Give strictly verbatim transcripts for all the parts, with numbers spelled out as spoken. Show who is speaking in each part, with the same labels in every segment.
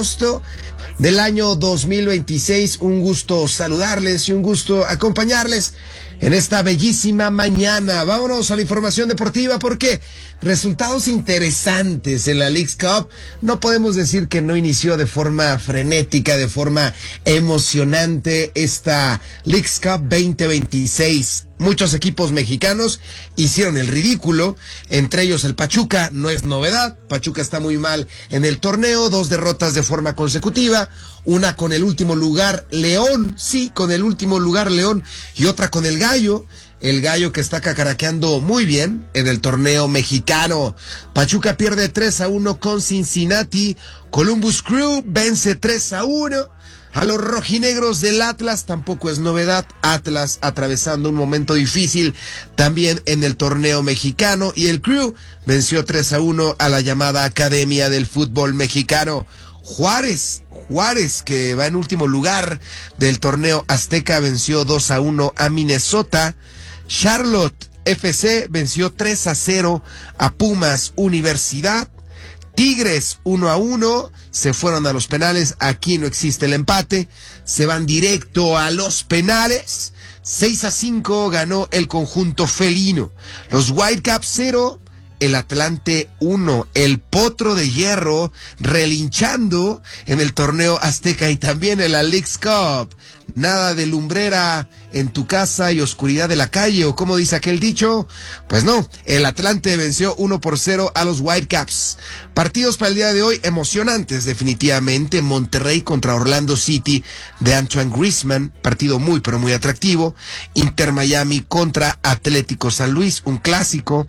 Speaker 1: agosto del año dos mil veintiséis. Un gusto saludarles y un gusto acompañarles en esta bellísima mañana. Vámonos a la información deportiva porque resultados interesantes en la Leagues Cup. No podemos decir que no inició de forma frenética, de forma emocionante esta Leagues Cup veinte veintiséis. Muchos equipos mexicanos hicieron el ridículo, entre ellos el Pachuca, no es novedad. Pachuca está muy mal en el torneo, dos derrotas de forma consecutiva, una con el último lugar León, sí, con el último lugar León, y otra con el Gallo, el Gallo que está cacaraqueando muy bien en el torneo mexicano. Pachuca pierde tres a uno con Cincinnati, Columbus Crew vence tres a uno. A los rojinegros del Atlas tampoco es novedad. Atlas atravesando un momento difícil también en el torneo mexicano. Y el Crew venció tres a uno a la llamada Academia del Fútbol Mexicano. Juárez, Juárez que va en último lugar del torneo azteca, venció dos a uno a Minnesota. Charlotte F C venció tres a cero a Pumas Universidad. Tigres uno a uno, se fueron a los penales, aquí no existe el empate, se van directo a los penales. Seis a cinco ganó el conjunto felino. Los Whitecaps cero, el Atlante uno, el Potro de Hierro relinchando en el torneo azteca y también en la Leagues Cup. Nada de lumbrera en tu casa y oscuridad de la calle, o como dice aquel dicho. Pues no, el Atlante venció uno por cero a los Whitecaps. Partidos para el día de hoy emocionantes definitivamente. Monterrey contra Orlando City de Antoine Griezmann, partido muy pero muy atractivo. Inter Miami contra Atlético San Luis, un clásico.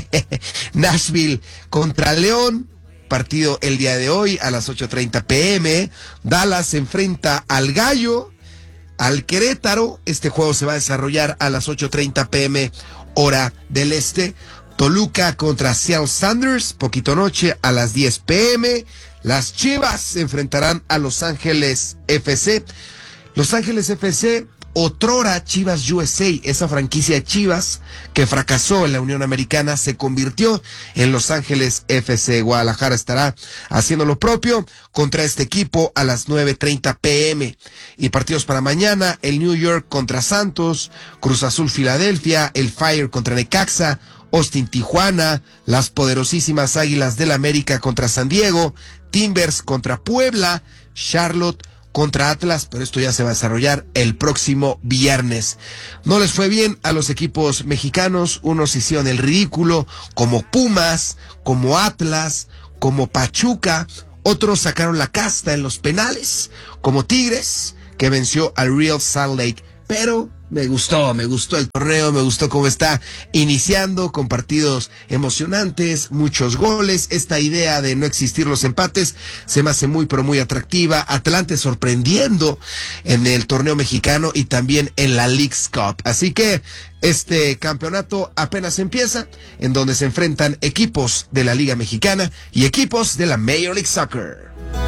Speaker 1: Nashville contra León, partido el día de hoy a las ocho treinta pm. Dallas se enfrenta al Gallo, al Querétaro. Este juego se va a desarrollar a las ocho treinta pm hora del este. Toluca contra Seattle Sounders, poquito noche a las diez pm. Las Chivas se enfrentarán a Los Ángeles F C. Los Ángeles F C, otrora Chivas U S A, esa franquicia de Chivas que fracasó en la Unión Americana, se convirtió en Los Ángeles F C. Guadalajara estará haciendo lo propio contra este equipo a las nueve treinta pm. Y partidos para mañana: el New York contra Santos, Cruz Azul Filadelfia, el Fire contra Necaxa, Austin Tijuana, las poderosísimas Águilas del América contra San Diego, Timbers contra Puebla, Charlotte contra Atlas, pero esto ya se va a desarrollar el próximo viernes. No les fue bien a los equipos mexicanos, unos hicieron el ridículo, como Pumas, como Atlas, como Pachuca, otros sacaron la casta en los penales, como Tigres, que venció al Real Salt Lake, pero me gustó, me gustó el torneo, me gustó cómo está iniciando, con partidos emocionantes, muchos goles. Esta idea de no existir los empates se me hace muy, pero muy atractiva. Atlante sorprendiendo en el torneo mexicano y también en la Leagues Cup. Así que este campeonato apenas empieza, en donde se enfrentan equipos de la Liga Mexicana y equipos de la Major League Soccer.